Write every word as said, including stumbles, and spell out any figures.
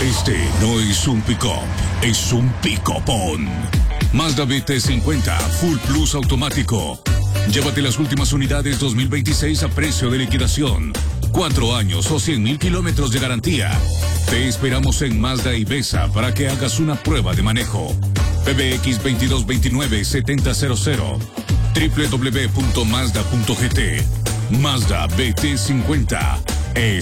Este no es un pick-up, es un pick-upón. Mazda B T cincuenta Full Plus automático. Llévate las últimas unidades dos mil veintiséis a precio de liquidación. Cuatro años o cien mil kilómetros de garantía. Te esperamos en Mazda Ibesa para que hagas una prueba de manejo. P B X veintidós veintinueve setenta cero cero. w w w punto mazda punto g t. Mazda B T cincuenta. Es